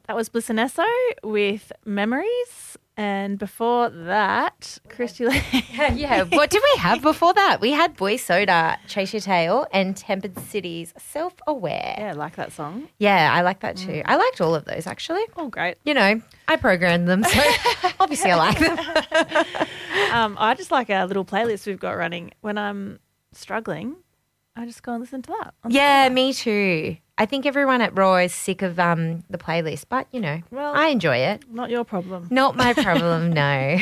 That was Bliss and Esso with Memories. And before that, Christy Lee. Yeah. What did we have before that? We had Boy Soda, Chase Your Tail, and Tempered City's Self-Aware. Yeah, I like that song. Yeah, I like that too. I liked all of those actually. Oh, great. You know, I programmed them, so obviously I like them. I just like our little playlist we've got running. When I'm struggling, I just go and listen to that. Yeah, me too. I think everyone at Raw is sick of the playlist, but, you know, Well, I enjoy it. Not your problem. Not my problem, no.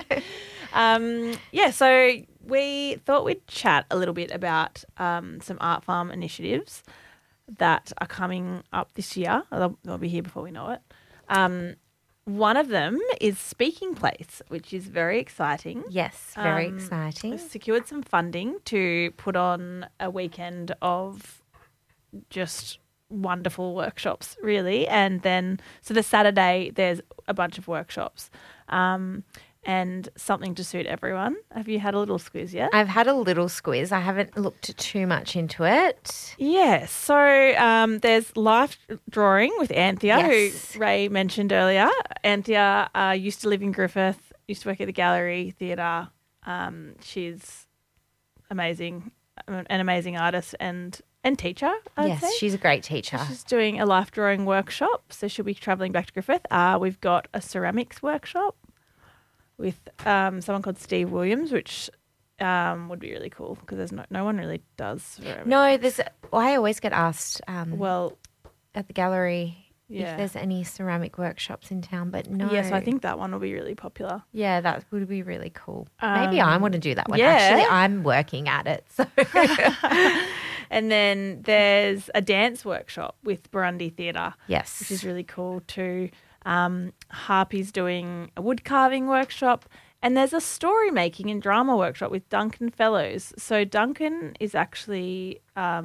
So we thought we'd chat a little bit about some Art Farm initiatives that are coming up this year. They'll be here before we know it. One of them is Speaking Place, which is very exciting. Yes, very exciting. We've secured some funding to put on a weekend of just wonderful workshops, really. And then, so the Saturday, there's a bunch of workshops and something to suit everyone. Have you had a little squiz yet? I've had a little squeeze. I haven't looked too much into it. Yeah. So there's live drawing with Anthea, Yes. who Ray mentioned earlier. Anthea used to live in Griffith, used to work at the Gallery Theatre. She's amazing, an amazing artist and teacher, I'd say. Yes, she's a great teacher. She's doing a life drawing workshop, so she'll be travelling back to Griffith. We've got a ceramics workshop with someone called Steve Williams, which would be really cool because there's no one really does ceramics. No, I always get asked Well, at the gallery yeah. if there's any ceramic workshops in town, but no. Yes, I think that one will be really popular. Yeah, that would be really cool. Maybe I want to do that one. yeah. Actually, I'm working at it. So. And then there's a dance workshop with Burundi Theatre. Yes. Which is really cool too. Harpy's doing a wood carving workshop. And there's a story making and drama workshop with Duncan Fellows. So Duncan is actually,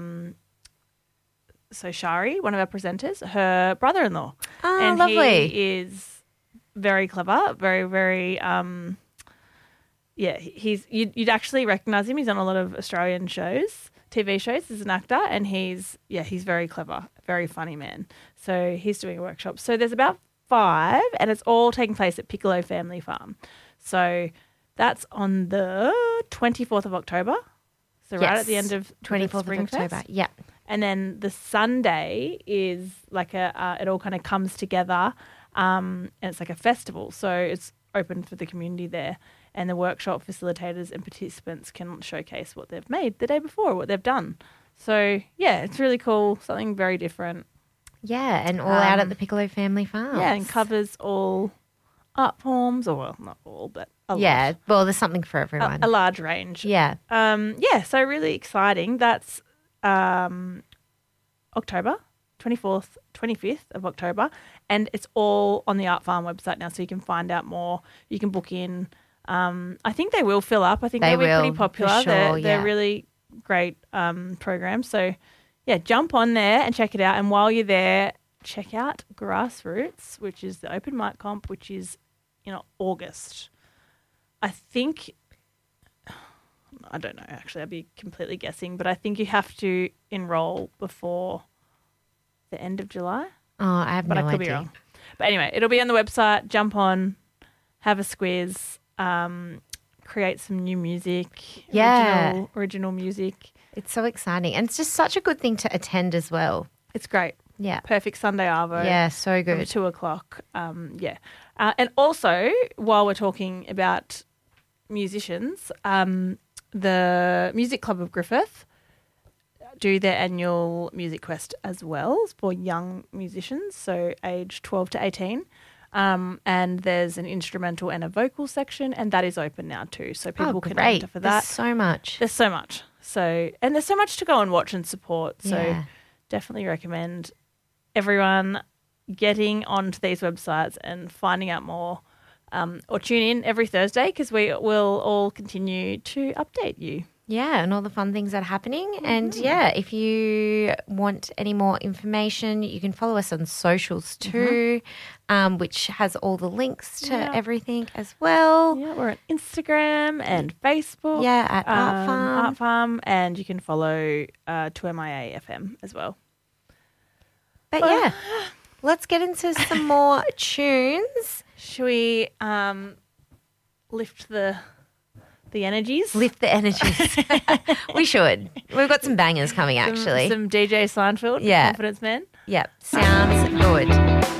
Shari, one of our presenters, her brother-in-law. Oh, and lovely. He is very clever, very, very, you'd actually recognise him. He's on a lot of Australian shows, TV shows as an actor, and he's very clever, very funny man. So he's doing a workshop. So there's about 5, and it's all taking place at Piccolo Family Farm. So that's on the 24th of October. So right at the end of 24th Spring of October. Fest. Yeah. And then the Sunday is like it all kind of comes together, and it's like a festival. So it's open for the community there, and the workshop facilitators and participants can showcase what they've made the day before, what they've done. So yeah, it's really cool, something very different. Yeah, and all out at the Piccolo Family Farm. Yeah, and covers all art forms, or well, not all, but a Yeah, well, there's something for everyone. a large range. Yeah. So really exciting. That's October 24th, 25th of October, and it's all on the Art Farm website now, so you can find out more. You can book in. I think they will fill up. I think they'll be pretty popular. for sure, They're really great programs. So yeah, jump on there and check it out. And while you're there, check out Grassroots, which is the open mic comp, which is in August. I think, I don't know, actually, I'd be completely guessing, but I think you have to enroll before the end of July. Oh, I have But no I could idea. be wrong. But anyway, it'll be on the website. Jump on, have a squiz, create some new music, Yeah. original music. It's so exciting. And it's just such a good thing to attend as well. It's great. Yeah. Perfect Sunday Arvo. Yeah, so From good. 2:00. And also, while we're talking about musicians, the Music Club of Griffith do their annual Music Quest as well for young musicians, so age 12 to 18. And there's an instrumental and a vocal section, and that is open now too. So people can enter for that. There's so much. There's so much. And there's so much to go and watch and support. So Yeah. definitely recommend everyone getting onto these websites and finding out more, or tune in every Thursday because we will all continue to update you. Yeah, and all the fun things that are happening. And yeah, if you want any more information, you can follow us on socials too, which has all the links to everything as well. Yeah, we're on Instagram and Facebook. Yeah, at Art Farm. Art Farm, and you can follow 2MIA FM as well. But yeah, let's get into some more tunes. Should we lift the energies? Lift the energies. We should. We've got some bangers coming, actually. Some DJ Seinfeld, Yeah. Confidence Man. Yep. Sounds good.